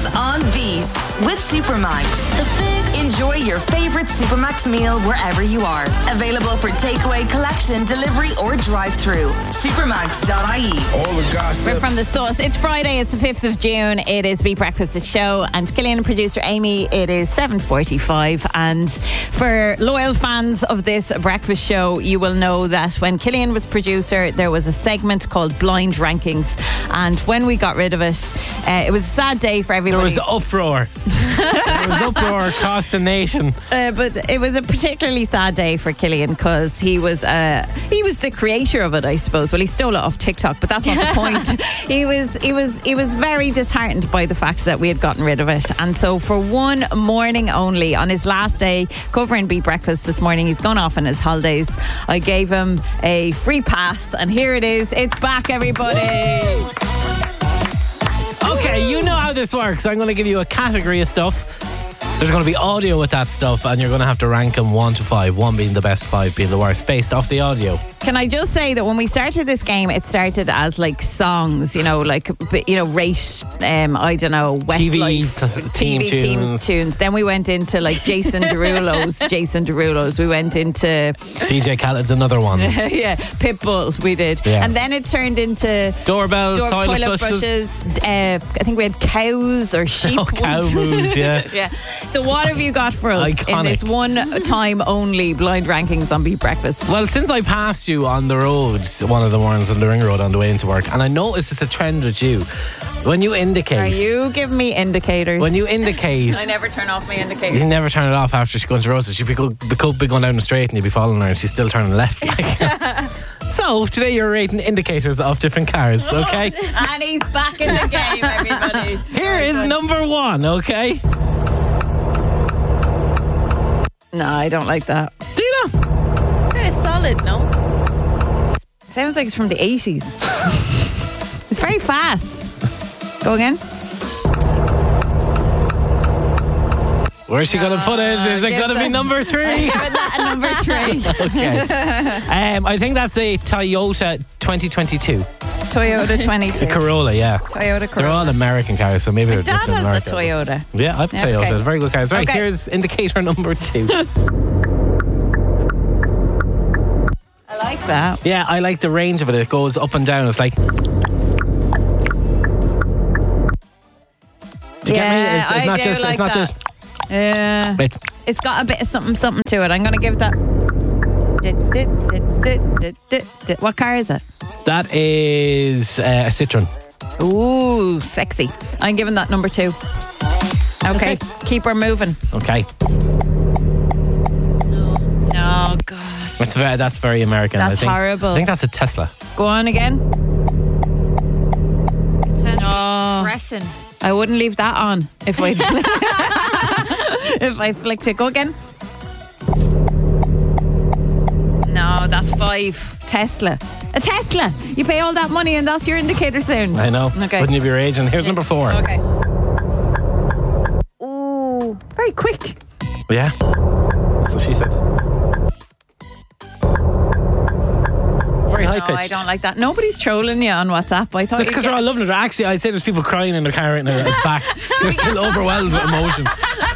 is on beat with Supermax. The Fix. Enjoy your favorite Supermax meal wherever you are. Available for takeaway, collection, delivery, or drive-through. Supermax.ie. All the gossip. We're from the source. It's Friday. It's the 5th of June. It is Beat Breakfast at Show, and Killian and producer Amy. It is 7:45, and for loyal fans of this breakfast show, you will know that when Killian was producer, there was a segment called Blind Rankings, and when we got rid of it, it was a sad day for everybody. There was uproar. There was uproar across the nation. But it was a particularly sad day for Killian because he was the creator of it, I suppose. Well, he stole it off TikTok, but that's not the point. He was very disheartened by the fact that we had gotten rid of it, and so for one morning only, on his last day covering Beat Breakfast this morning, he's gone off on his holidays. I gave him a free pass, and here it is. It's back, everybody. Okay, you know how this works. I'm going to give you a category of stuff. There's going to be audio with that stuff, and you're going to have to rank them 1 to 5. 1 being the best, 5 being the worst, based off the audio. Can I just say that when we started this game, it started as like songs, rate, I don't know, Westlife team tunes. Then we went into like Jason Derulo's. We went into DJ Khaled's another one. yeah, Pitbull. We did, yeah. And then it turned into doorbells, toilet brushes. I think we had cows or sheep. Oh, cow moves, yeah. Yeah. So what have you got for us in this one time only blind rankings on Beat Breakfast? Well, since I passed you on the roads one of the mornings on the ring road on the way into work, and I noticed it's a trend with you. When you indicate... Are you giving me indicators? When you indicate... I never turn off my indicators. You never turn it off after she goes to Rosa. She'd be going down the straight and you'd be following her and she's still turning left. So, today you're rating indicators of different cars, okay? And he's back in the game, everybody. Here is number 1, okay? No, I don't like that. Do you not? Kind of solid, no? Sounds like it's from the 80s. It's very fast. Go again. Where's she going to put it? Is it going to be number 3? I'm giving that a number 3. Okay. I think that's a Toyota 2022. Toyota 22. A Corolla, yeah. Toyota Corolla. They're all American cars, so maybe they're Dad different in has America. a Toyota. Yeah, I have a Toyota. Okay. Very good cars. Right, Okay. here's indicator number 2. I like that. Yeah, I like the range of it. It goes up and down. It's like... Do you get me? It's not just... Like it's not that. just... Yeah. Wait. It's got a bit of something to it. I'm going to give that... What car is it? That is a Citroen. Ooh, sexy. I'm giving that number 2. Okay. Keep her moving. Okay. Oh, God. That's very American. That's I think. horrible. I think that's a Tesla. Go on again. It says Oh. Bresson. I wouldn't leave that on if I if I flicked it. Go again. No, that's 5. Tesla. A Tesla. You pay all that money and that's your indicator sound. I know. Okay. Wouldn't you be your age? And here's number 4. Okay. Ooh, very quick. Yeah. That's what she said. Very high No, pitched. I don't like that. Nobody's trolling you on WhatsApp. I thought That's because they're all loving it. Actually, I'd say there's people crying in their car right now. It's back. They're still overwhelmed with emotion.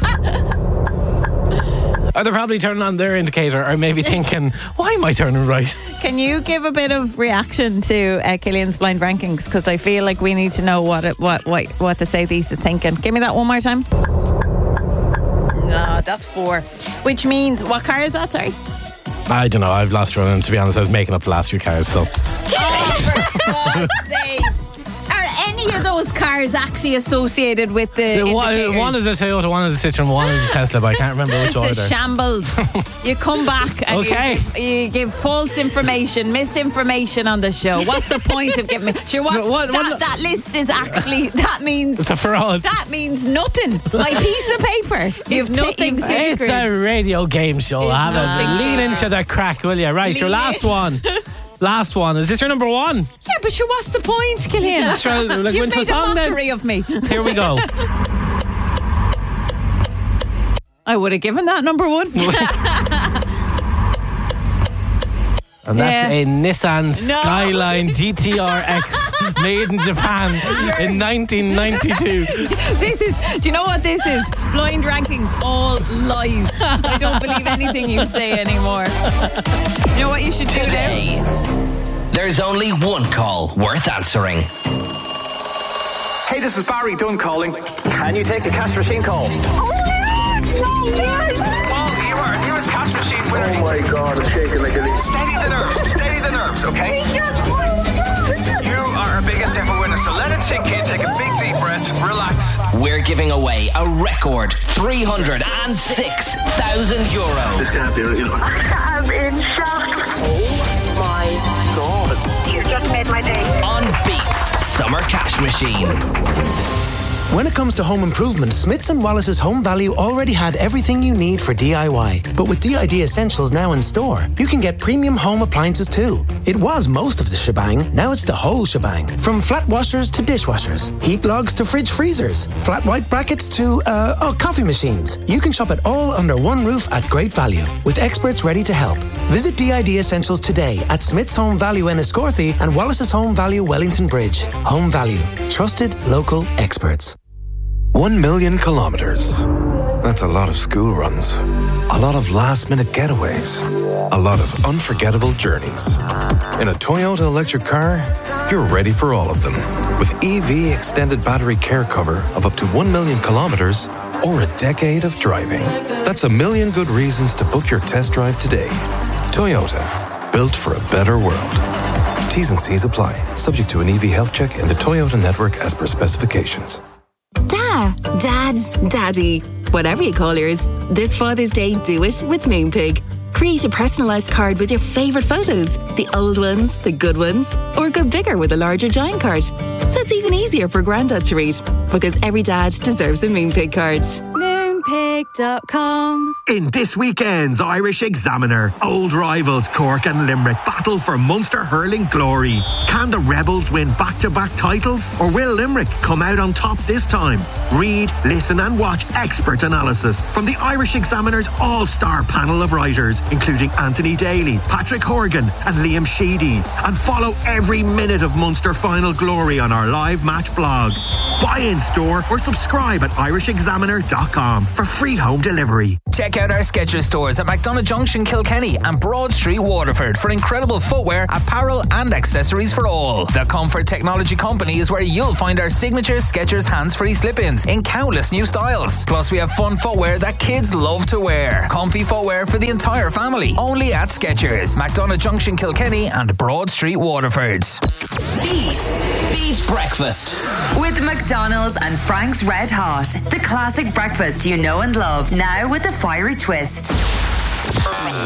Or they're probably turning on their indicator, or maybe thinking, why am I turning right? Can you give a bit of reaction to Killian's blind rankings? Because I feel like we need to know what the Southeast is thinking. Give me that one more time. No, that's 4. Which means, what car is that? Sorry. I don't know. I've lost running. To be honest, I was making up the last few cars. So Oh, for God's sake. Are any of those cars actually associated with the indicators? one is a Toyota, one is a Citroen, one is a Tesla, but I can't remember which order. It's a shambles. You come back and Okay. you give false information, misinformation on the show. What's the point of giving me? Sure, that list is actually, that means... It's a fraud. That means nothing. My piece of paper. You've nothing. It's a radio game show. Have it. Lean into the crack, will you? Right, your last one. Last one. Is this your number 1? Yeah, but sure, what's the point, Killian? Sure, like, You've went to a made a song then. mockery of me. Here we go. I would have given that number 1. And that's a Nissan Skyline GTR-X made in Japan in 1992. Do you know what this is? Blind rankings, all lies. I don't believe anything you say anymore. You know what you should do today? There's only one call worth answering. Hey, this is Barry Dunn calling. Can you take a cash machine call? Well, you are a newest cash machine winner. Oh my God, it's shaking like a leaf. Steady the nerves, okay? You are our biggest ever winner, so let it sink in, take a big deep breath, relax. We're giving away a record €306,000. This can't be real. I'm in shock. Oh my God. You've just made my day. On Beats Summer Cash Machine. When it comes to home improvement, Smiths & Wallace's Home Value already had everything you need for DIY. But with DID Essentials now in store, you can get premium home appliances too. It was most of the shebang, now it's the whole shebang. From flat washers to dishwashers, heat logs to fridge freezers, flat white brackets to, coffee machines. You can shop it all under one roof at great value, with experts ready to help. Visit DID Essentials today at Smith's Home Value Enniscorthy and Wallace's Home Value Wellington Bridge. Home Value. Trusted local experts. 1 million kilometres. That's a lot of school runs. A lot of last-minute getaways. A lot of unforgettable journeys. In a Toyota electric car, you're ready for all of them. With EV extended battery care cover of up to 1 million kilometres or a decade of driving. That's a million good reasons to book your test drive today. Toyota. Built for a better world. T's and C's apply. Subject to an EV health check in the Toyota network as per specifications. Dad, Daddy, whatever you call yours, this Father's Day, do it with Moonpig. Create a personalised card with your favourite photos, the old ones, the good ones, or go bigger with a larger giant card. So it's even easier for Grandad to read, because every dad deserves a Moonpig card. Moonpig.com. In this weekend's Irish Examiner, old rivals Cork and Limerick battle for Munster hurling glory. Can the Rebels win back-to-back titles, or will Limerick come out on top this time? Read, listen and watch expert analysis from the Irish Examiner's all-star panel of writers, including Anthony Daly, Patrick Horgan and Liam Sheedy, and follow every minute of Munster final glory on our live match blog. Buy in store or subscribe at irishexaminer.com for free home delivery. Check out our Skechers stores at McDonagh Junction, Kilkenny and Broad Street, Waterford for incredible footwear, apparel and accessories for all. The Comfort Technology Company is where you'll find our signature Skechers hands-free slip-ins in countless new styles. Plus we have fun footwear that kids love to wear. Comfy footwear for the entire family. Only at Skechers, McDonagh Junction, Kilkenny and Broad Street, Waterford. Beat Breakfast. With McDonald's and Frank's Red Hot. The classic breakfast you know and love, now with a fiery twist.